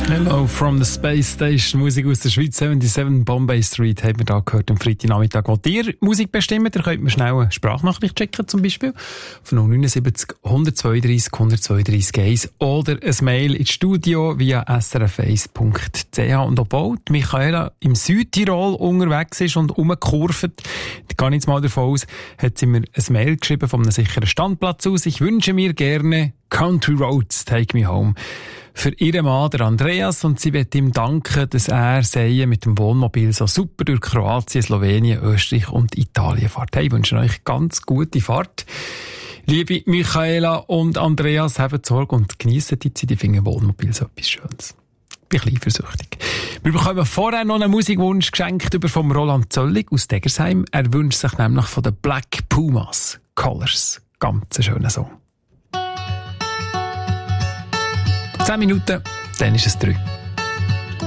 Hello from the Space Station. Musik aus der Schweiz, 77 Bombay Street, haben wir da gehört am Freitagnachmittag. Wollt ihr Musik bestimmen? Ihr könnt mir schnell eine Sprachnachricht checken, zum Beispiel von 079 132 132 1 oder ein Mail ins Studio via srf1.ch. Und obwohl die Michaela im Südtirol unterwegs ist und rumkurvt, da gehe ich jetzt mal davon aus, hat sie mir ein Mail geschrieben von einem sicheren Standplatz aus. Ich wünsche mir gerne Country Roads, Take Me Home. Für ihren Mann, der Andreas, und sie wird ihm danken, dass er mit dem Wohnmobil so super durch Kroatien, Slowenien, Österreich und Italien fährt. Hey, ich wünsche euch ganz gute Fahrt. Liebe Michaela und Andreas, habt Sorge und geniessen die Zeit. Ich finde Wohnmobil so etwas Schönes. Ich bin ein bisschen eifersüchtig. Wir bekommen vorher noch einen Musikwunsch geschenkt vom Roland Zöllig aus Degersheim. Er wünscht sich nämlich von den Black Pumas Colors. Ganz ein schöner Song. 10 Minuten, dann ist es 3.